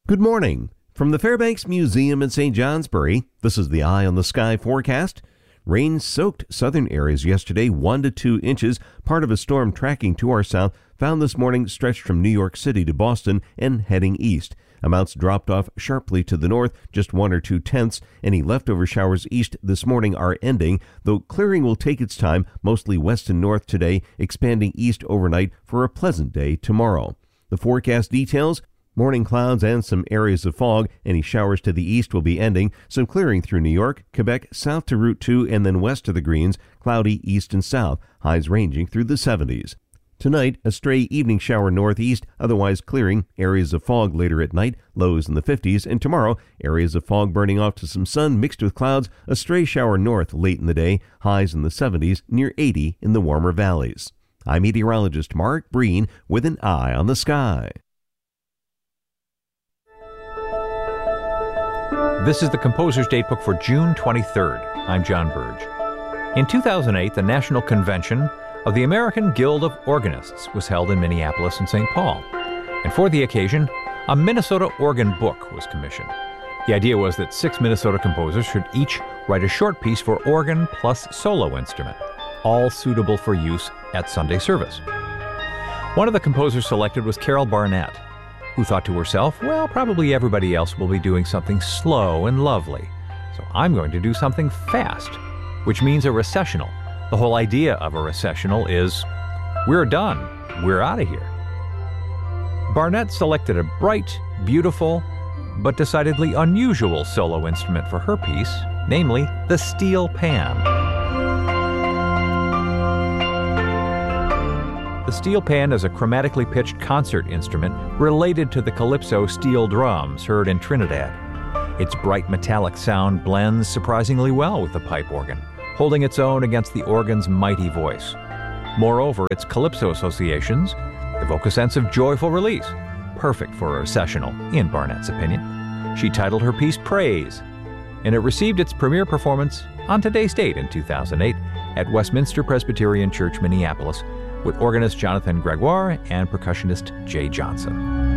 Good morning. From the Fairbanks Museum in St. Johnsbury, this is the Eye on the Sky forecast. Rain soaked southern areas yesterday 1 to 2 inches, part of a storm tracking to our south, found this morning stretched from New York City to Boston and heading east. Amounts dropped off sharply to the north, just 1 or 2 tenths. Any leftover showers east this morning are ending, though clearing will take its time, mostly west and north today, expanding east overnight for a pleasant day tomorrow. The forecast details: morning clouds and some areas of fog. Any showers to the east will be ending. Some clearing through New York, Quebec, south to Route 2, and then west to the Greens. Cloudy east and south. Highs ranging through the 70s. Tonight, a stray evening shower northeast, otherwise clearing. Areas of fog later at night, lows in the 50s. And tomorrow, areas of fog burning off to some sun mixed with clouds. A stray shower north late in the day. Highs in the 70s, near 80 in the warmer valleys. I'm meteorologist Mark Breen with an Eye on the Sky. This is the Composer's Datebook for June 23rd. I'm John Burge. In 2008, the National Convention of the American Guild of Organists was held in Minneapolis and St. Paul. And for the occasion, a Minnesota organ book was commissioned. The idea was that 6 Minnesota composers should each write a short piece for organ plus solo instrument, all suitable for use at Sunday service. One of the composers selected was Carol Barnett, who thought to herself, well, probably everybody else will be doing something slow and lovely, so I'm going to do something fast, which means a recessional. The whole idea of a recessional is, we're done, we're out of here. Barnett selected a bright, beautiful, but decidedly unusual solo instrument for her piece, namely the steel pan. The steel pan is a chromatically pitched concert instrument related to the calypso steel drums heard in Trinidad. Its bright metallic sound blends surprisingly well with the pipe organ, holding its own against the organ's mighty voice. Moreover, its calypso associations evoke a sense of joyful release, perfect for a recessional, in Barnett's opinion. She titled her piece Praise, and it received its premiere performance on today's date in 2008 at Westminster Presbyterian Church, Minneapolis, with organist Jonathan Gregoire and percussionist Jay Johnson.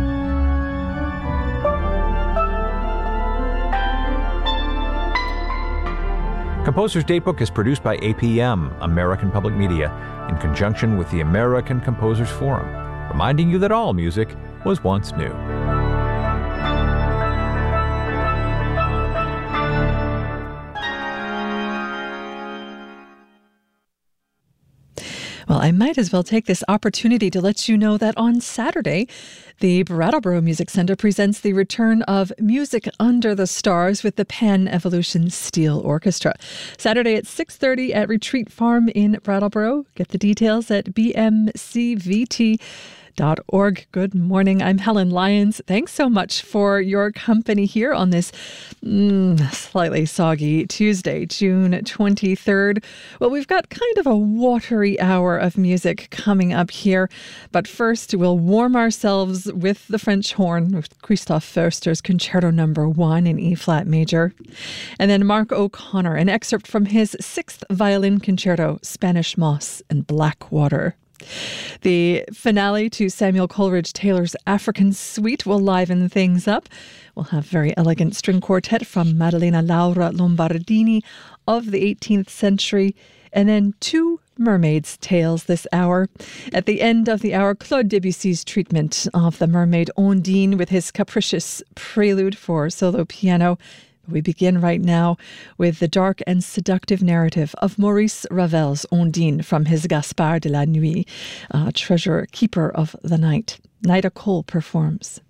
Composer's Datebook is produced by APM, American Public Media, in conjunction with the American Composers Forum, reminding you that all music was once new. Well, I might as well take this opportunity to let you know that on Saturday, the Brattleboro Music Center presents the return of Music Under the Stars with the Pan Evolution Steel Orchestra. Saturday at 6:30 at Retreat Farm in Brattleboro. Get the details at bmcvt.org. Good morning. I'm Helen Lyons. Thanks so much for your company here on this slightly soggy Tuesday, June 23rd. Well, we've got kind of a watery hour of music coming up here. But first, we'll warm ourselves with the French horn with Christoph Foerster's Concerto No. 1 in E-flat major. And then Mark O'Connor, an excerpt from his 6th Violin Concerto, Spanish Moss and Blackwater. The finale to Samuel Coleridge Taylor's African Suite will liven things up. We'll have very elegant string quartet from Maddalena Laura Lombardini of the 18th century, and then 2 Mermaid's Tales this hour. At the end of the hour, Claude Debussy's treatment of the mermaid Ondine with his capricious prelude for solo piano. We begin right now with the dark and seductive narrative of Maurice Ravel's Ondine from his Gaspard de la Nuit, treasure keeper of the night. Nida Cole performs.